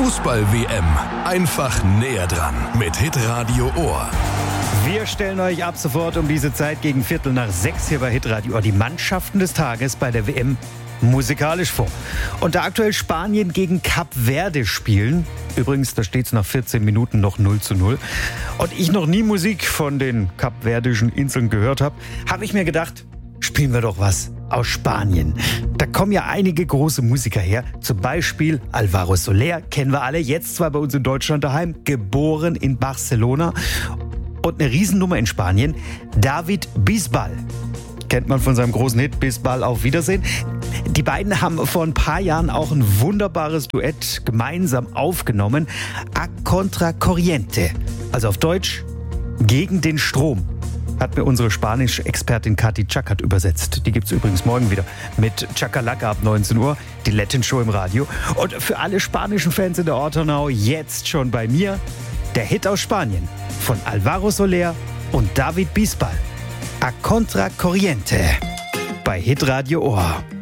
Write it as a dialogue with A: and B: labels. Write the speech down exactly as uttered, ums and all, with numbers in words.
A: Fußball-W M. Einfach näher dran mit Hitradio Ohr.
B: Wir stellen euch ab sofort um diese Zeit gegen Viertel nach sechs hier bei Hitradio Ohr die Mannschaften des Tages bei der W M musikalisch vor. Und da aktuell Spanien gegen Kap Verde spielen, übrigens, da steht es nach vierzehn Minuten noch null zu null, und ich noch nie Musik von den kapverdischen Inseln gehört habe, habe ich mir gedacht, spielen wir doch was aus Spanien. Da kommen ja einige große Musiker her, zum Beispiel Alvaro Soler, kennen wir alle, jetzt zwar bei uns in Deutschland daheim, geboren in Barcelona, und eine Riesennummer in Spanien, David Bisbal. Kennt man von seinem großen Hit Bisbal auf Wiedersehen. Die beiden haben vor ein paar Jahren auch ein wunderbares Duett gemeinsam aufgenommen. A Contra Corriente, also auf Deutsch gegen den Strom. Hat mir unsere Spanisch-Expertin Kathi Chakat übersetzt. Die gibt's übrigens morgen wieder mit Chakalaka ab neunzehn Uhr, die Latin Show im Radio. Und für alle spanischen Fans in der Ortenau jetzt schon bei mir der Hit aus Spanien von Alvaro Soler und David Bisbal. A Contra Corriente bei Hitradio Ohr.